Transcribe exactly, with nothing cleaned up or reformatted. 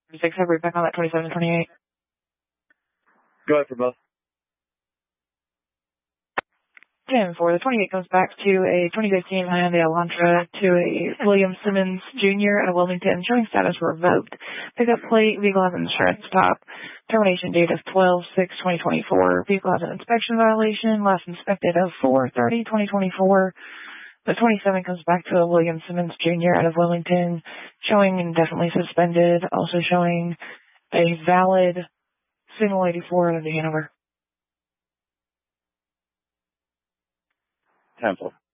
six, have we back on that twenty-seven and twenty-eight? Go ahead for both. ten for the twenty-eight comes back to a twenty fifteen Hyundai Elantra to a William Simmons Junior out of Wilmington, showing status revoked. Pickup plate, vehicle has an insurance stop. Termination date of twelve six twenty twenty-four. Vehicle has an inspection violation, last inspected of four thirty twenty twenty-four. The twenty-seven comes back to a William Simmons Junior out of Wilmington, showing indefinitely suspended, also showing a valid Signal eighty-four out of the Hanover. Temple.